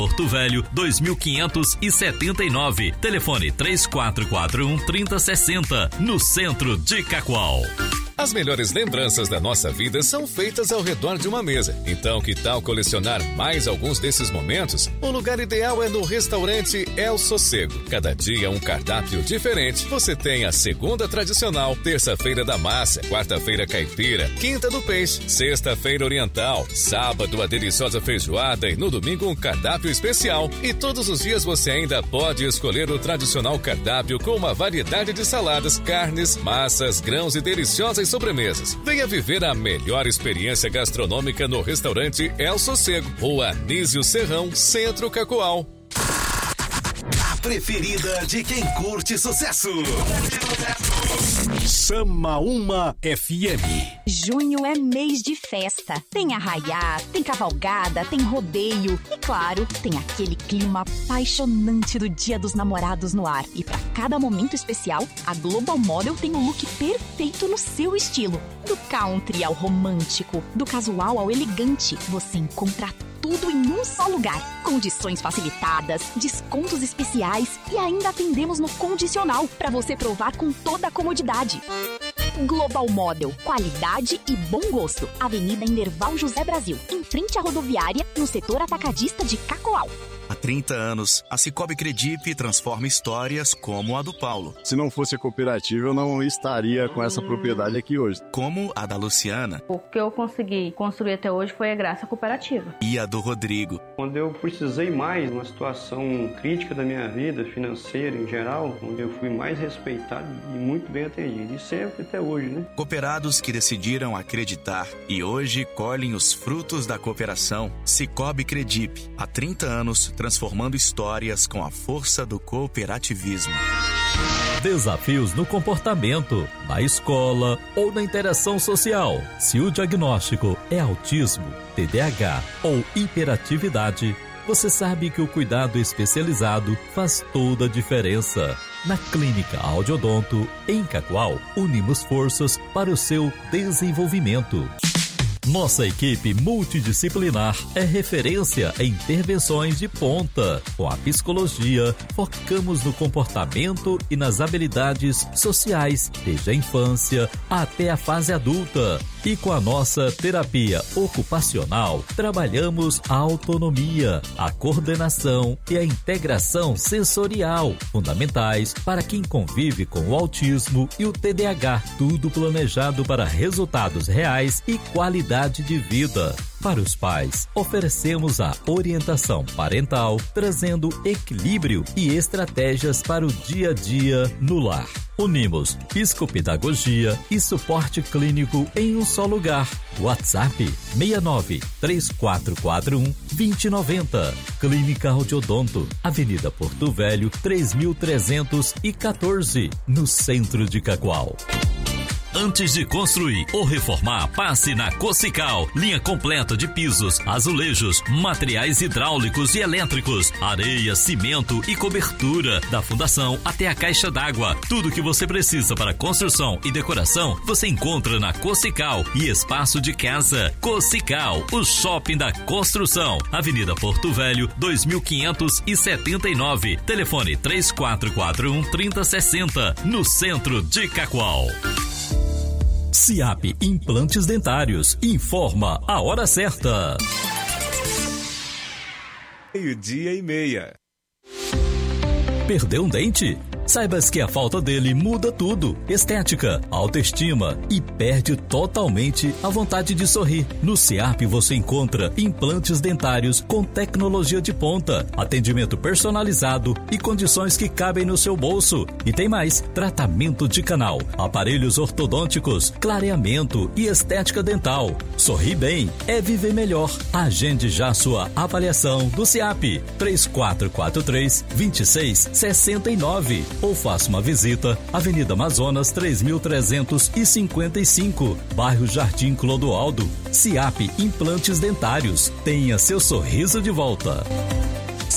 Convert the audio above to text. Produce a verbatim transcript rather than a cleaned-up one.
Porto Velho, dois mil quinhentos e setenta e nove. Telefone três quatro quatro um, três zero seis zero, no centro de Cacoal. As melhores lembranças da nossa vida são feitas ao redor de uma mesa. Então, que tal colecionar mais alguns desses momentos? O lugar ideal é no restaurante El Sossego. Cada dia um cardápio diferente. Você tem a segunda tradicional, terça-feira da massa, quarta-feira caipira, quinta do peixe, sexta-feira oriental, sábado a deliciosa feijoada e no domingo um cardápio especial. E todos os dias você ainda pode escolher o tradicional cardápio com uma variedade de saladas, carnes, massas, grãos e deliciosas sobremesas. Venha viver a melhor experiência gastronômica no restaurante El Sossego, Rua Anísio Serrão, Centro Cacoal. A preferida de quem curte sucesso. Chama uma F M. Junho é mês de festa. Tem arraiá, tem cavalgada, tem rodeio e, claro, tem aquele clima apaixonante do Dia dos Namorados no ar. E para cada momento especial, a Global Model tem o look perfeito no seu estilo. Do country ao romântico, do casual ao elegante, você encontra tudo em um só lugar. Condições facilitadas, descontos especiais e ainda atendemos no condicional para você provar com toda a comodidade. Global Model, qualidade e bom gosto. Avenida Enerval José Brasil, em frente à rodoviária, no setor atacadista de Cacoal. Há trinta anos, a Cicobi Credip transforma histórias como a do Paulo. Se não fosse a cooperativa, eu não estaria com essa propriedade aqui hoje. Como a da Luciana. O que eu consegui construir até hoje foi a graça cooperativa. E a do Rodrigo. Quando eu precisei mais, numa situação crítica da minha vida, financeira em geral, onde eu fui mais respeitado e muito bem atendido. E sempre até hoje, né? Cooperados que decidiram acreditar e hoje colhem os frutos da cooperação. Cicobi Credip, há trinta anos, transformando histórias com a força do cooperativismo. Desafios no comportamento, na escola ou na interação social. Se o diagnóstico é autismo, T D A H ou hiperatividade, você sabe que o cuidado especializado faz toda a diferença. Na Clínica Audiodonto, em Cacoal, unimos forças para o seu desenvolvimento. Nossa equipe multidisciplinar é referência em intervenções de ponta. Com a psicologia, focamos no comportamento e nas habilidades sociais, desde a infância até a fase adulta. E com a nossa terapia ocupacional, trabalhamos a autonomia, a coordenação e a integração sensorial, fundamentais para quem convive com o autismo e o T D A H. Tudo planejado para resultados reais e qualidade de vida. Para os pais, oferecemos a orientação parental, trazendo equilíbrio e estratégias para o dia a dia no lar. Unimos psicopedagogia e suporte clínico em um só lugar. WhatsApp seis nove três quatro quatro um dois zero nove zero. Clínica Audiodonto, Avenida Porto Velho, três mil trezentos e quatorze, no centro de Cacoal. Antes de construir ou reformar, passe na Cocical. Linha completa de pisos, azulejos, materiais hidráulicos e elétricos, areia, cimento e cobertura, da fundação até a caixa d'água. Tudo que você precisa para construção e decoração, você encontra na Cocical e espaço de casa. Cocical, o shopping da construção. Avenida Porto Velho, dois mil quinhentos e setenta e nove. Telefone três quatro quatro um, três zero seis zero, no centro de Cacoal. Ciap Implantes Dentários informa a hora certa. Meio-dia e meia. Perdeu um dente? Saibas que a falta dele muda tudo. Estética, autoestima e perde totalmente a vontade de sorrir. No Ciap você encontra implantes dentários com tecnologia de ponta, atendimento personalizado e condições que cabem no seu bolso. E tem mais, tratamento de canal, aparelhos ortodônticos, clareamento e estética dental. Sorrir bem é viver melhor. Agende já sua avaliação do Ciap. três quatro quatro três, dois seis seis nove ou faça uma visita, Avenida Amazonas três mil trezentos e cinquenta e cinco, bairro Jardim Clodoaldo. Ciap Implantes Dentários, tenha seu sorriso de volta.